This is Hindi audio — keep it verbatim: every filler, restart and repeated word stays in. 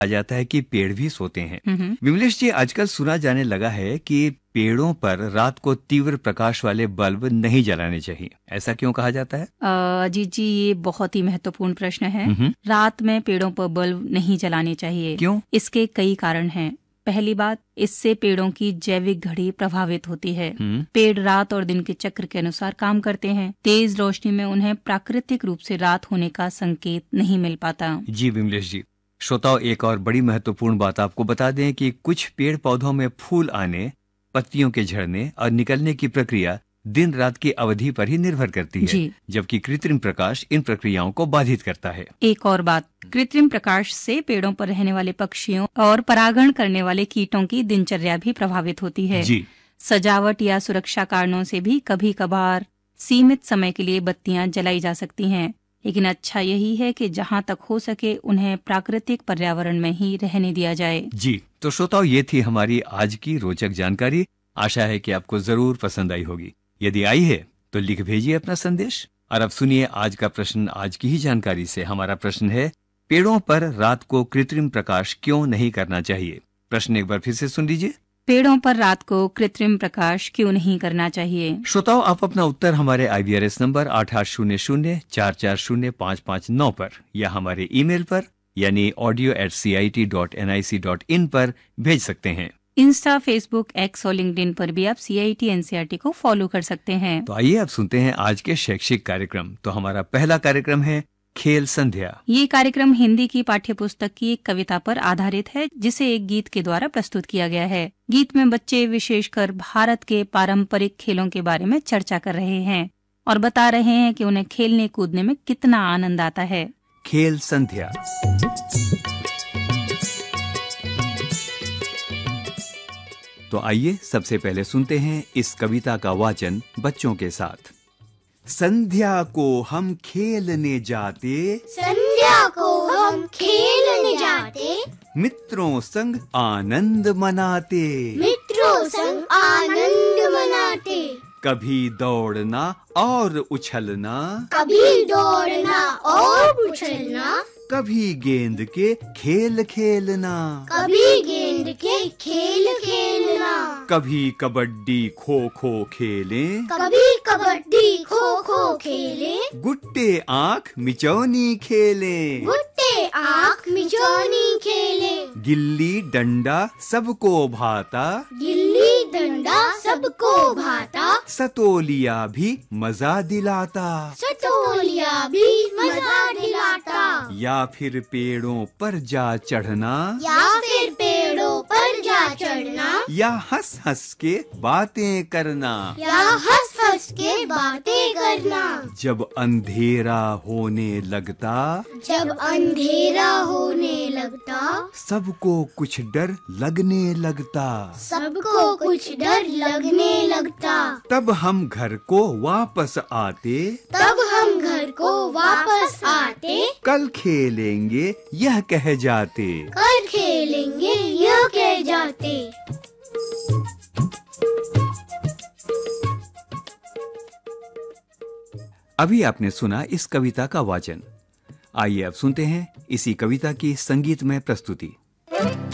जाता है कि पेड़ भी सोते हैं। हम्म। विमलेश जी, आजकल सुना जाने लगा है कि पेड़ों पर रात को तीव्र प्रकाश वाले बल्ब नहीं जलाने चाहिए। ऐसा क्यों कहा जाता है? अजीत जी, ये बहुत ही महत्वपूर्ण प्रश्न है। हम्म। रात में पेड़ों पर बल्ब नहीं जलाने चाहिए। क्यों? इसके कई कारण हैं। पहली बात, इससे पेड़ों की जैविक घड़ी प्रभावित होती है। हम्म। पेड़ रात और दिन के चक्र के अनुसार काम करते हैं। तेज रोशनी में उन्हें प्राकृतिक रूप से रात होने का संकेत नहीं मिल पाता। जी विमलेश जी, श्रोताओं, एक और बड़ी महत्वपूर्ण बात आपको बता दें कि कुछ पेड़ पौधों में फूल आने, पत्तियों के झड़ने और निकलने की प्रक्रिया दिन रात की अवधि पर ही निर्भर करती है, जी। जबकि कृत्रिम प्रकाश इन प्रक्रियाओं को बाधित करता है। एक और बात, कृत्रिम प्रकाश से पेड़ों पर रहने वाले पक्षियों और परागण करने वाले कीटों की दिनचर्या भी प्रभावित होती है। जी। सजावट या सुरक्षा कारणों से भी कभी कभार सीमित समय के लिए बत्तियां जलाई जा सकती हैं, लेकिन अच्छा यही है कि जहां तक हो सके उन्हें प्राकृतिक पर्यावरण में ही रहने दिया जाए। जी, तो श्रोताओं, ये थी हमारी आज की रोचक जानकारी। आशा है कि आपको जरूर पसंद आई होगी। यदि आई है तो लिख भेजिए अपना संदेश। और अब सुनिए आज का प्रश्न। आज की ही जानकारी से हमारा प्रश्न है, पेड़ों पर रात को कृत्रिम प्रकाश क्यों नहीं करना चाहिए? प्रश्न एक बार फिर से सुन लीजिए। पेड़ों पर रात को कृत्रिम प्रकाश क्यों नहीं करना चाहिए? श्रोताओं, आप अपना उत्तर हमारे आई वी आर एस नंबर आठ आठ शून्य शून्य चार चार शून्य पाँच पाँच नौ पर या हमारे ईमेल पर यानी audio eight C I T dot N I C dot in पर भेज सकते हैं। इंस्टा, फेसबुक, एक्स और लिंक्डइन पर भी आप सी I T N C R T को फॉलो कर सकते हैं। तो आइए अब सुनते हैं आज के शैक्षिक कार्यक्रम। तो हमारा पहला कार्यक्रम है खेल संध्या। ये कार्यक्रम हिंदी की पाठ्य पुस्तक की एक कविता पर आधारित है, जिसे एक गीत के द्वारा प्रस्तुत किया गया है। गीत में बच्चे विशेषकर भारत के पारंपरिक खेलों के बारे में चर्चा कर रहे हैं और बता रहे हैं कि उन्हें खेलने कूदने में कितना आनंद आता है। खेल संध्या। तो आइए सबसे पहले सुनते हैं इस कविता का वाचन बच्चों के साथ। संध्या को हम खेलने जाते, संध्या को हम खेलने जाते, मित्रों संग आनंद मनाते, मित्रों संग आनंद मनाते। कभी दौड़ना और उछलना, कभी दौड़ना और उछलना, कभी गेंद के खेल खेलना, कभी गेंद के खेल खेलना, कभी कबड्डी खो खो खेले, कभी कबड्डी खो खो खेले, गुट्टे आँख मिचौनी खेले, गुट्टे आँख मिचौनी खेले, गिल्ली डंडा सबको भाता, गिल्ली डंडा सबको भाता, सतोलिया भी मजा दिलाता, सतोलिया भी मजा दिलाता। या फिर पेड़ों पर जा चढ़ना, या फिर पेड़ों पर जा चढ़ना, या हंस हंस के बातें करना, या हंस हंस के बातें करना। जब अंधेरा होने लगता, जब अंधेरा होने लगता, सबको कुछ डर लगने लगता, सबको कुछ डर लगने लगता। तब हम घर को वापस आते, तब हम घर को वापस आते, कल खेलेंगे यह कह जाते, कल खेलेंगे यह कह जाते। अभी आपने सुना इस कविता का वाचन। आइए अब सुनते हैं इसी कविता की संगीतमय प्रस्तुति।